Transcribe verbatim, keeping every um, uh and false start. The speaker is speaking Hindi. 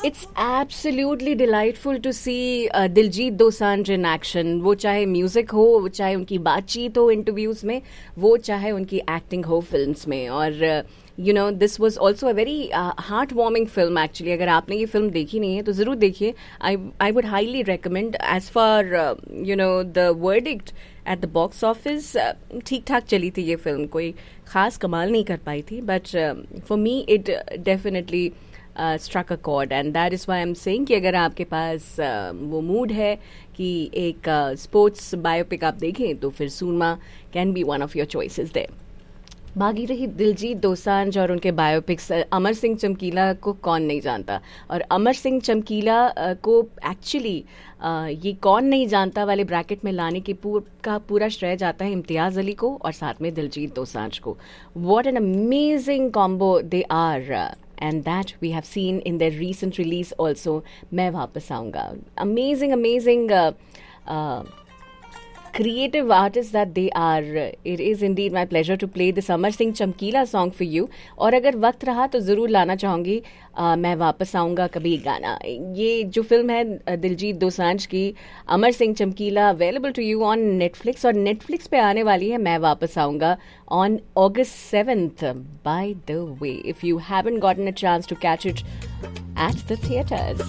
It's absolutely delightful to see uh, Diljit Dosanjh in action. वो चाहे म्यूजिक हो, वो चाहे उनकी बातचीत हो इंटरव्यूज में, वो चाहे उनकी एक्टिंग हो फिल्म्स में. और you know this was also a very heart warming film actually. अगर आपने ये फिल्म देखी नहीं है तो ज़रूर देखिए. आई I would highly recommend. As for you know the verdict at the box office, ठीक ठाक चली थी ये फिल्म, कोई ख़ास कमाल नहीं कर पाई थी. But for me it definitely struck a cord, and that is why I am saying कि अगर आपके पास uh, वो मूड है कि एक स्पोर्ट्स uh, बायोपिक आप देखें तो फिर सूरमा can be one of your choices there. बाकी रही दिलजीत दोसांझ और उनके बायोपिक्स, अमर सिंह चमकीला को कौन नहीं जानता. और अमर सिंह चमकीला uh, को एक्चुअली uh, ये कौन नहीं जानता वाले ब्रैकेट में लाने की पूर, का पूरा श्रेय जाता है इम्तियाज़ अली को और साथ में दिलजीत दोसांझ को. What an amazing combo they are, and that we have seen in their recent release also, मैं वापस आऊँगा. Amazing, amazing uh, uh, creative artists that they are. It is indeed my pleasure to play this Amar Singh Chamkila song for you. और अगर वक्त रहा तो ज़रूर लाना चाहूँगी uh, मैं वापस आऊँगा कभी गाना. ये जो फिल्म है दिलजीत दोसांझ की, अमर सिंह चमकीला, available to you on Netflix. और नेटफ्लिक्स पे आने वाली है मैं वापस आऊँगा on August seventh. By the way, if you haven't gotten a chance to catch it at the theaters,